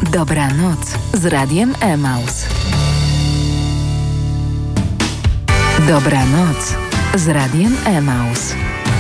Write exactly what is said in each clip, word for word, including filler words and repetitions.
Dobranoc z Radiem Emaus. Dobranoc z Radiem Emaus.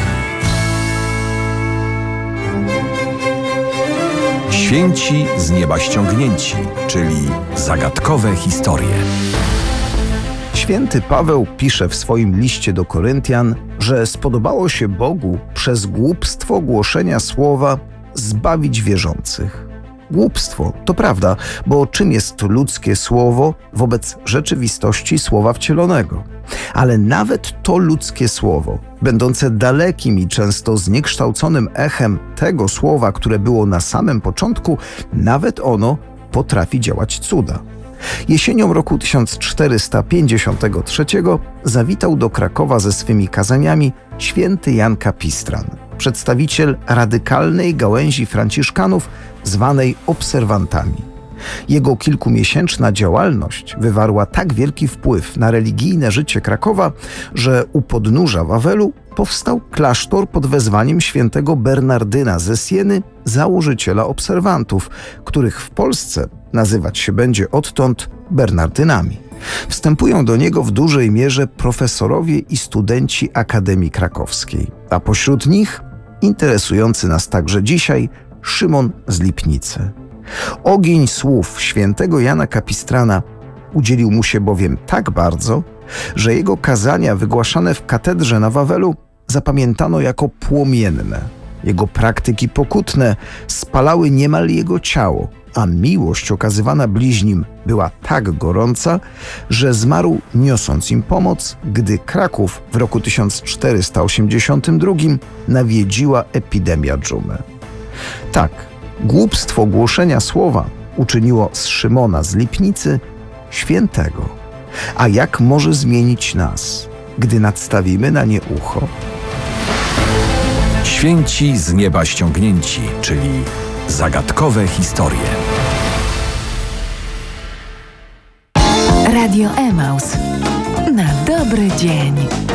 Święci z nieba ściągnięci, czyli zagadkowe historie. Święty Paweł pisze w swoim liście do Koryntian, że spodobało się Bogu przez głupstwo głoszenia słowa zbawić wierzących. Głupstwo, to prawda, bo czym jest ludzkie słowo wobec rzeczywistości słowa wcielonego? Ale nawet to ludzkie słowo, będące dalekim i często zniekształconym echem tego słowa, które było na samym początku, nawet ono potrafi działać cuda. Jesienią roku tysiąc czterysta pięćdziesiątego trzeciego zawitał do Krakowa ze swymi kazaniami święty Jan Kapistran, przedstawiciel radykalnej gałęzi franciszkanów zwanej obserwantami. Jego kilkumiesięczna działalność wywarła tak wielki wpływ na religijne życie Krakowa, że u podnóża Wawelu powstał klasztor pod wezwaniem świętego Bernardyna ze Sieny, założyciela obserwantów, których w Polsce nazywać się będzie odtąd Bernardynami. Wstępują do niego w dużej mierze profesorowie i studenci Akademii Krakowskiej, a pośród nich interesujący nas także dzisiaj Szymon z Lipnicy. Ogień słów świętego Jana Kapistrana udzielił mu się bowiem tak bardzo, że jego kazania wygłaszane w katedrze na Wawelu zapamiętano jako płomienne. Jego praktyki pokutne spalały niemal jego ciało, a miłość okazywana bliźnim była tak gorąca, że zmarł niosąc im pomoc, gdy Kraków w roku tysiąc czterysta osiemdziesiątym drugim nawiedziła epidemia dżumy. Tak, głupstwo głoszenia słowa uczyniło z Szymona z Lipnicy świętego. A jak może zmienić nas, gdy nadstawimy na nie ucho? Święci z nieba ściągnięci, czyli zagadkowe historie. Radio Emaus. Na dobry dzień.